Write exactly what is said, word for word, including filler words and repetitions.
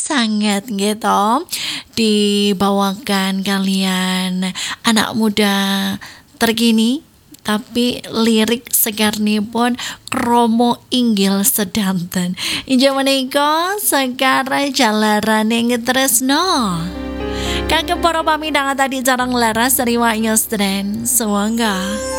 sangat gitu dibawakan kalian anak muda terkini, tapi lirik segarnipun kromo inggil sedanten. Inja menika sekarang jalarane ngetresno. Kagem para pamindangan tadi jarang laras dari Wak Yosdren. Semoga